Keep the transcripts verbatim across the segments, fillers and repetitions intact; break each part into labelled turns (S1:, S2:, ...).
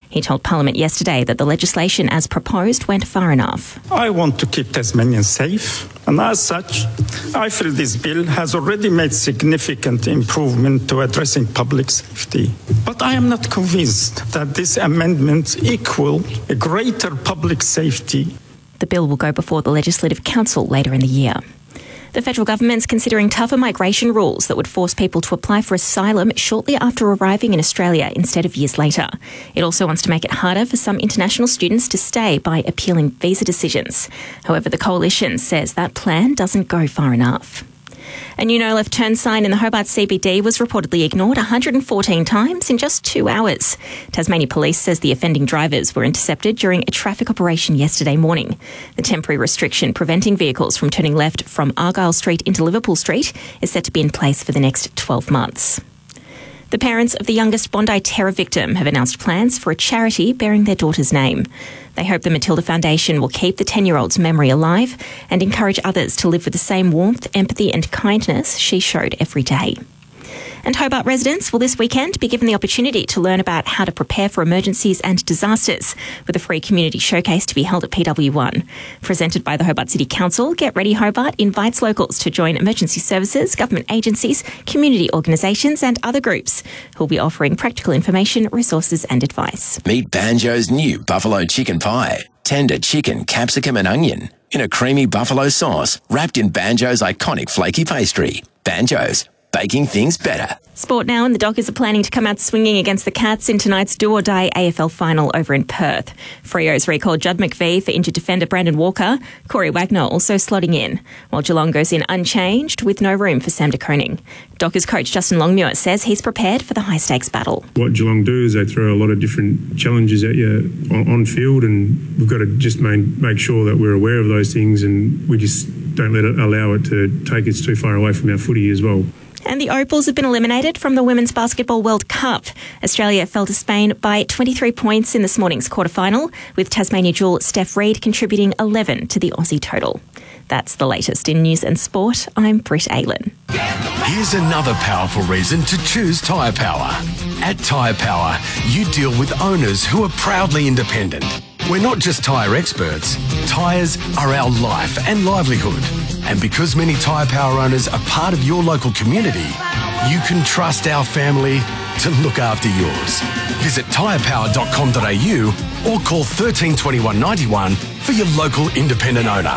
S1: He told Parliament yesterday that the legislation as proposed went far enough.
S2: I want to keep Tasmanians safe, and as such, I feel this bill has already made significant improvement to addressing public safety. But I am not convinced that this amendment equal a greater public safety.
S1: The bill will go before the Legislative Council later in the year. The federal government's considering tougher migration rules that would force people to apply for asylum shortly after arriving in Australia instead of years later. It also wants to make it harder for some international students to stay by appealing visa decisions. However, the coalition says that plan doesn't go far enough. A new no-left turn sign in the Hobart C B D was reportedly ignored one hundred fourteen times in just two hours. Tasmania Police says the offending drivers were intercepted during a traffic operation yesterday morning. The temporary restriction preventing vehicles from turning left from Argyle Street into Liverpool Street is set to be in place for the next twelve months. The parents of the youngest Bondi terror victim have announced plans for a charity bearing their daughter's name. They hope the Matilda Foundation will keep the ten-year-old's memory alive and encourage others to live with the same warmth, empathy and kindness she showed every day. And Hobart residents will this weekend be given the opportunity to learn about how to prepare for emergencies and disasters with a free community showcase to be held at P W one. Presented by the Hobart City Council, Get Ready Hobart invites locals to join emergency services, government agencies, community organisations and other groups who will be offering practical information, resources and advice.
S3: Meet Banjo's new buffalo chicken pie. Tender chicken, capsicum and onion in a creamy buffalo sauce wrapped in Banjo's iconic flaky pastry. Banjo's, baking things better.
S1: Sport now, and the Dockers are planning to come out swinging against the Cats in tonight's do-or-die A F L final over in Perth. Freo's recalled Judd McVie for injured defender Brandon Walker. Corey Wagner also slotting in, while Geelong goes in unchanged with no room for Sam de Koning. Dockers coach Justin Longmuir says he's prepared for the high-stakes battle.
S4: What Geelong do is they throw a lot of different challenges at you on, on field, and we've got to just main, make sure that we're aware of those things, and we just don't let it allow it to take us too far away from our footy as well.
S1: And the Opals have been eliminated from the Women's Basketball World Cup. Australia fell to Spain by twenty-three points in this morning's quarterfinal, with Tasmania jewel Steph Reid contributing eleven to the Aussie total. That's the latest in news and sport. I'm Britt Aylen.
S5: Here's another powerful reason to choose Tyre Power. At Tyre Power, you deal with owners who are proudly independent. We're not just tyre experts. Tyres are our life and livelihood. And because many Tyre Power owners are part of your local community, you can trust our family to look after yours. Visit tyre power dot com dot a u or call thirteen twenty-one ninety-one for your local independent owner.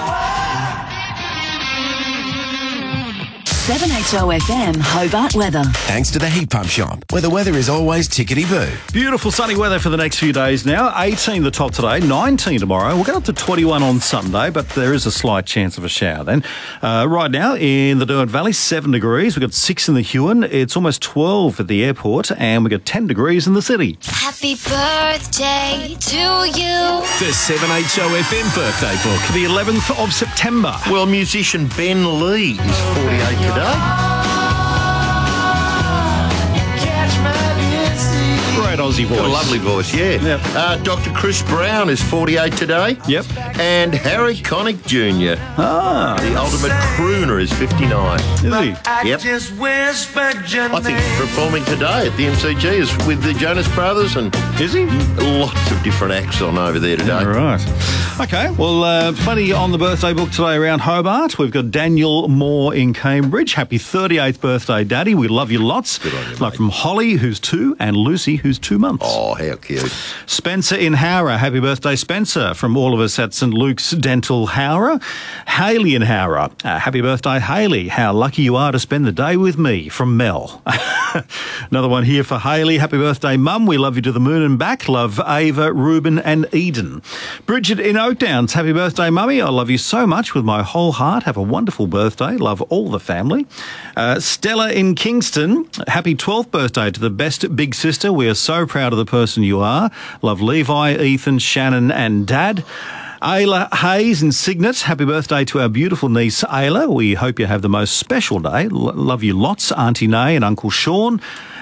S6: seven H O F M Hobart weather.
S3: Thanks to the Heat Pump Shop, where the weather is always tickety-boo.
S7: Beautiful sunny weather for the next few days now. eighteen the top today, nineteen tomorrow. We'll get up to twenty-one on Sunday, but there is a slight chance of a shower then. Uh, right now in the Derwent Valley, seven degrees. We've got six in the Huon. It's almost twelve at the airport, and we've got ten degrees in the city.
S8: Happy birthday to you.
S5: The seven H O F M birthday book.
S7: The eleventh of September.
S9: Well, musician Ben Lee is forty-eight today.
S7: Great Aussie voice.
S9: Got a lovely voice, yeah.
S7: Yep.
S9: Uh, Doctor Chris Brown is forty-eight today.
S7: Yep.
S9: And Harry Connick Junior
S7: Ah.
S9: The ultimate crooner is fifty-nine.
S7: Is he?
S9: Yep. I think he's performing today at the M C G is with the Jonas Brothers, and
S7: is he?
S9: Lots of different acts on over there today.
S7: All right. Okay, well, uh, plenty on the birthday book today around Hobart. We've got Daniel Moore in Cambridge. Happy thirty-eighth birthday, Daddy. We love you lots.
S9: Good on you,
S7: like
S9: mate.
S7: from Holly, who's two, and Lucy, who's two months.
S9: Oh, how cute.
S7: Spencer in Howrah. Happy birthday, Spencer, from all of us at St Luke's Dental Howrah. Hayley in Howrah. Uh, happy birthday, Hayley. How lucky you are to spend the day with me, from Mel. Another one here for Hayley. Happy birthday, Mum. We love you to the moon and back. Love Ava, Ruben and Eden. Bridget in Oakdowns. Happy birthday, Mummy. I love you so much with my whole heart. Have a wonderful birthday. Love all the family. Uh, Stella in Kingston. Happy twelfth birthday to the best big sister. We are so proud of the person you are. Love Levi, Ethan, Shannon and Dad. Ayla Hayes in Cygnet. Happy birthday to our beautiful niece Ayla. We hope you have the most special day. L- love you lots, Auntie Nay and Uncle Sean.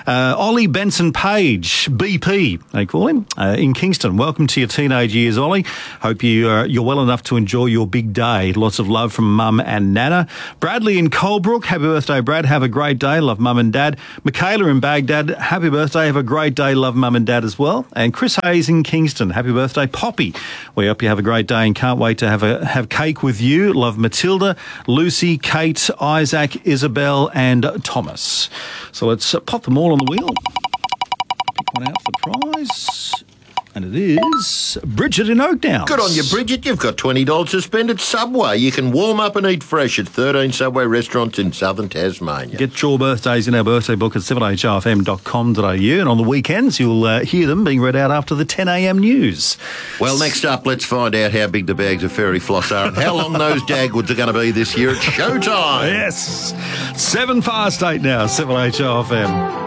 S7: Uh, Ollie Benson Page, B P, they call him, uh, in Kingston. Welcome to your teenage years, Ollie. Hope you, uh, you're well enough to enjoy your big day. Lots of love from Mum and Nana. Bradley in Colebrook, happy birthday, Brad. Have a great day. Love Mum and Dad. Michaela in Baghdad, happy birthday. Have a great day. Love Mum and Dad as well. And Chris Hayes in Kingston, happy birthday. Poppy, we hope you have a great day and can't wait to have a have cake with you. Love Matilda, Lucy, Kate, Isaac, Isabel and Thomas. So let's uh, pop them all on the wheel. Pick one out for prize. And it is Bridget in Oakdowns.
S9: Good on you, Bridget. You've got twenty dollars to spend at Subway. You can warm up and eat fresh at thirteen Subway restaurants in southern Tasmania.
S7: Get your birthdays in our birthday book at seven h r f m dot com dot a u, and on the weekends you'll uh, hear them being read out after the ten a m news.
S9: Well, next up, let's find out how big the bags of fairy floss are and how long those Dagwoods are going to be this year at showtime.
S7: Yes. Seven past eight now, seven H R F M.